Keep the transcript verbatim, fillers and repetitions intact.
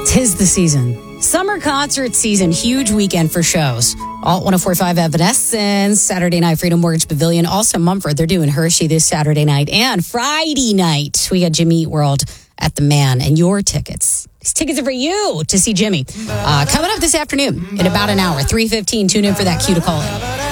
'Tis the season. Summer concert season. Huge weekend for shows. Alt one oh four point five Evanescence, Saturday night, Freedom Mortgage Pavilion. Also Mumford, they're doing Hershey this Saturday night. And Friday night, we got Jimmy Eat World at the Man. And your tickets. These tickets are for you to see Jimmy. Uh, coming up this afternoon in about an hour, three fifteen. Tune in for that cue to call in.